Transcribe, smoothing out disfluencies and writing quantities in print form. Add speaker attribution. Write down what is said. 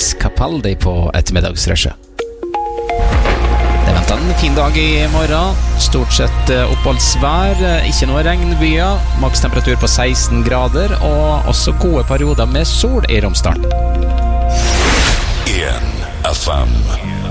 Speaker 1: Elvis Capaldi på ettermiddagsrushet. Det venter en fin dag i morgen. Stort sett oppholdsvær, ikke noe regnbyer, makstemperatur på 16 grader og også gode perioder med sol i Romsdalen.
Speaker 2: 1 FM